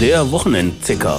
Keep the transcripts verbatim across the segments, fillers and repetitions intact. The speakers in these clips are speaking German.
der Wochenendticker.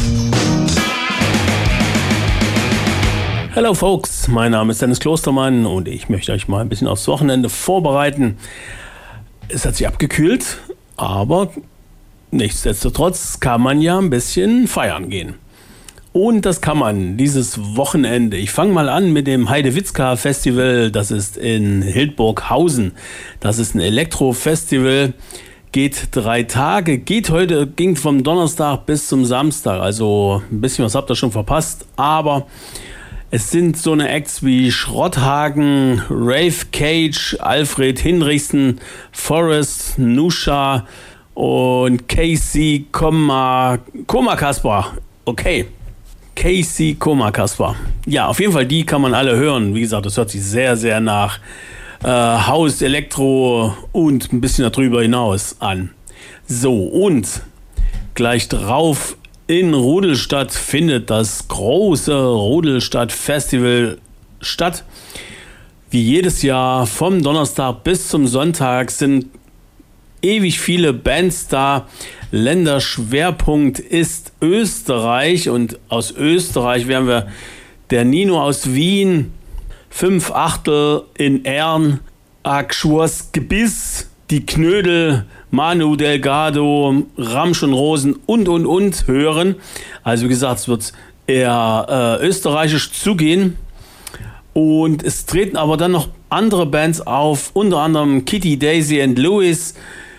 Hello folks, mein Name ist Dennis Klostermann und ich möchte euch mal ein bisschen aufs Wochenende vorbereiten. Es hat sich abgekühlt, aber nichtsdestotrotz kann man ja ein bisschen feiern gehen. Und das kann man dieses Wochenende. Ich fange mal an mit dem Heidewitzka Festival. Das ist in Hildburghausen. Das ist ein Elektro-Festival. Geht drei Tage. Geht heute, ging vom Donnerstag bis zum Samstag. Also ein bisschen was habt ihr schon verpasst. Aber es sind so eine Acts wie Schrotthagen, Rave Cage, Alfred Hinrichsen, Forrest, Nusha und Casey Koma, Koma Kasper. Okay. Casey Koma Kasper. Ja, auf jeden Fall, die kann man alle hören. Wie gesagt, das hört sich sehr, sehr nach äh, Haus, Elektro und ein bisschen darüber hinaus an. So, und gleich drauf in Rudolstadt findet das große Rudolstadt Festival statt. Wie jedes Jahr vom Donnerstag bis zum Sonntag sind ewig viele Bands da. Länderschwerpunkt ist Österreich und aus Österreich werden wir der Nino aus Wien, Fünf Achtel in Ern, Akschwurs Gebiss, die Knödel, Manu Delgado, Ramsch und Rosen und und und hören. Also wie gesagt, es wird eher äh, österreichisch zugehen. Und es treten aber dann noch andere Bands auf, unter anderem Kitty, Daisy and Louis,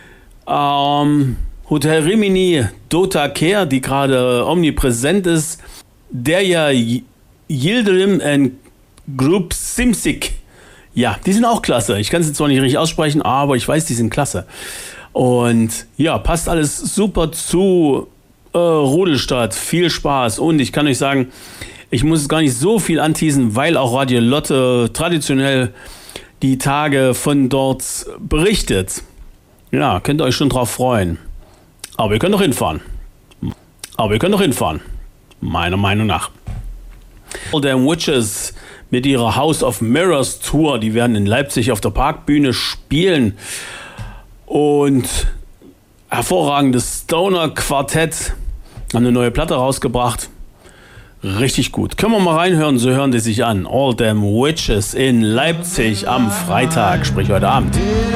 ähm, Hotel Rimini, Dota Care, die gerade omnipräsent ist, Derya Yildirim and Group Simsik. Ja, die sind auch klasse. Ich kann es jetzt zwar nicht richtig aussprechen, aber ich weiß, die sind klasse. Und ja, passt alles super zu äh, Rudolstadt. Viel Spaß. Und ich kann euch sagen, ich muss es gar nicht so viel anteasen, weil auch Radio Lotte traditionell die Tage von dort berichtet. Ja, könnt ihr euch schon drauf freuen. Aber ihr könnt doch hinfahren. Aber ihr könnt doch hinfahren. Meiner Meinung nach. All Damn Witches mit ihrer House of Mirrors Tour. Die werden in Leipzig auf der Parkbühne spielen. Und hervorragendes Stoner-Quartett. Haben eine neue Platte rausgebracht. Richtig gut. Können wir mal reinhören, so hören die sich an. All Damn Witches in Leipzig am Freitag, sprich heute Abend.